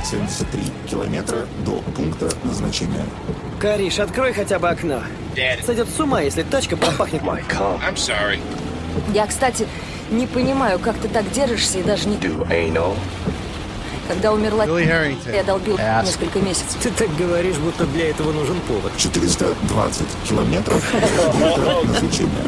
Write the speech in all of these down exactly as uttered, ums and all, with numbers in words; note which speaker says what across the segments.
Speaker 1: семьдесят три километра до пункта назначения.
Speaker 2: Кариш, открой хотя бы окно. Сойдет с ума, если тачка пропахнет.
Speaker 3: I'm sorry.
Speaker 4: Я, кстати, не понимаю, как ты так держишься и даже не...
Speaker 3: Do anal.
Speaker 4: Когда умерла, я долбил несколько месяцев.
Speaker 2: Ты так говоришь, будто для этого нужен повод.
Speaker 1: четыреста двадцать километров до пункта назначения.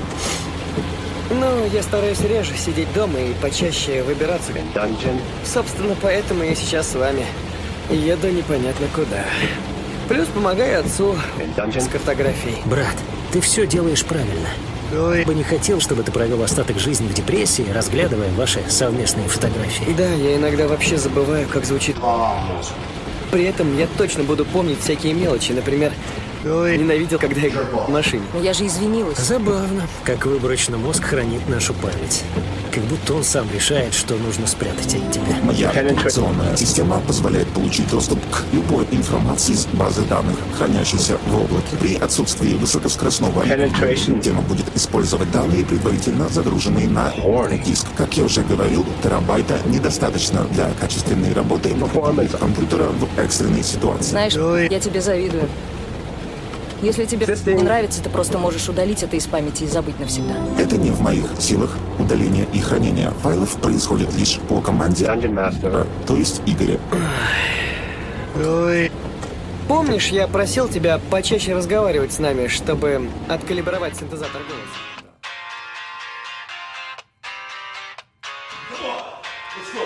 Speaker 2: Ну, я стараюсь реже сидеть дома и почаще выбираться.
Speaker 3: Dungeon.
Speaker 2: Собственно, поэтому я сейчас с вами. И еду непонятно куда. Плюс помогаю отцу с картографией.
Speaker 5: Брат, ты все делаешь правильно. Я бы не хотел, чтобы ты провел остаток жизни в депрессии, разглядывая ваши совместные фотографии.
Speaker 2: Да, я иногда вообще забываю, как звучит. При этом я точно буду помнить всякие мелочи. Например, ненавидел, когда я в машине.
Speaker 4: Но я же извинилась.
Speaker 5: Забавно, как выборочно мозг хранит нашу память. Как будто он сам решает, что нужно спрятать от тебя.
Speaker 1: Моя операционная система позволяет получить доступ к любой информации с базы данных, хранящейся в облаке. При отсутствии высокоскоростного система будет использовать данные, предварительно загруженные на диск. Как я уже говорил, терабайта недостаточно для качественной работы компьютера в экстренной ситуации.
Speaker 4: Знаешь, я тебе завидую. Если тебе не нравится, ты просто можешь удалить это из памяти и забыть навсегда.
Speaker 1: Это не в моих силах. Удаление и хранение файлов происходит лишь по команде, э, то есть Игоря.
Speaker 2: Помнишь, я просил тебя почаще разговаривать с нами, чтобы откалибровать синтезатор голоса?